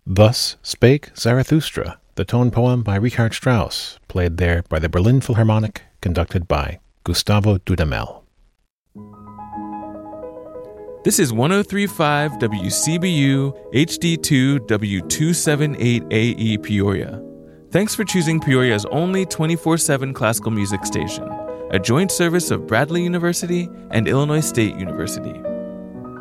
Thus Spake Zarathustra, the tone poem by Richard Strauss, played there by the Berlin Philharmonic, conducted by Gustavo Dudamel. This is 103.5 WCBU HD2 W278AE Peoria. Thanks for choosing Peoria's only 24/7 classical music station, a joint service of Bradley University and Illinois State University.